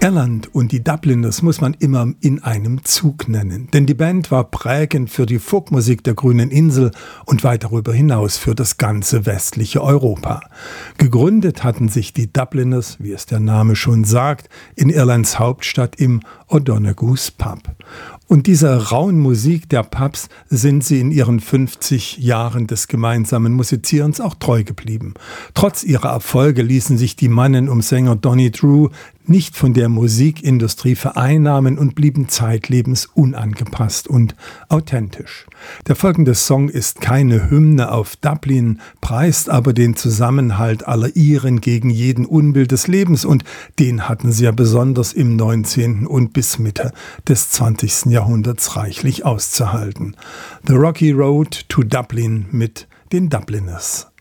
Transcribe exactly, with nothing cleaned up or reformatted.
Kelland und die Dubliners muss man immer in einem Zug nennen, denn die Band war prägend für die Folkmusik der Grünen Insel und weit darüber hinaus für das ganze westliche Europa. Gegründet hatten sich die Dubliners, wie es der Name schon sagt, in Irlands Hauptstadt im O'Donoghue's Pub. Und dieser rauen Musik der Pubs sind sie in ihren fünfzig Jahren des gemeinsamen Musizierens auch treu geblieben. Trotz ihrer Erfolge ließen sich die Mannen um Sänger Donny Drew nicht von der Musikindustrie vereinnahmen und blieben zeitlebens unangepasst und authentisch. Der folgende Song ist keine Hymne auf Dublin, preist aber den Zusammenhalt aller Iren gegen jeden Unbill des Lebens, und den hatten sie ja besonders im neunzehnten und bis Mitte des zwanzigsten Jahrhunderts reichlich auszuhalten. The Rocky Road to Dublin mit den Dubliners.